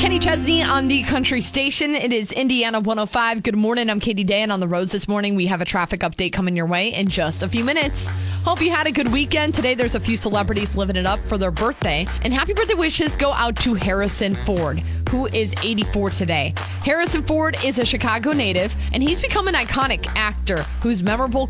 Kenny Chesney on the country station. It is Indiana 105. Good morning. I'm Katie Day, and on the roads this morning, we have a traffic update coming your way in just a few minutes. Hope you had a good weekend. Today, there's a few celebrities living it up for their birthday. And happy birthday wishes go out to Harrison Ford, who is 84 today. Harrison Ford is a Chicago native, and he's become an iconic actor whose memorable